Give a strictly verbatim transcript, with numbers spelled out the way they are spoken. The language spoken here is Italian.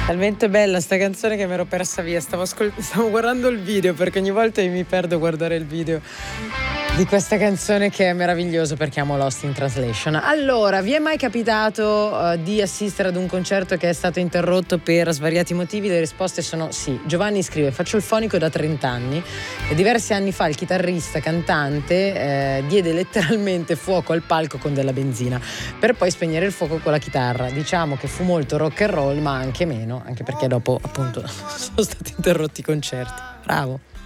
Talmente bella sta canzone che mi ero persa via. Stavo, ascol- stavo guardando il video, perché ogni volta mi perdo a guardare il video di questa canzone, che è meraviglioso, perché amo Lost in Translation. Allora, vi è mai capitato uh, di assistere ad un concerto che è stato interrotto per svariati motivi? Le risposte sono sì. Giovanni scrive: faccio il fonico da trenta anni e diversi anni fa il chitarrista cantante eh, diede letteralmente fuoco al palco con della benzina per poi spegnere il fuoco con la chitarra. Diciamo che fu molto rock and roll, ma anche meno, anche perché dopo appunto sono stati interrotti i concerti. Bravo.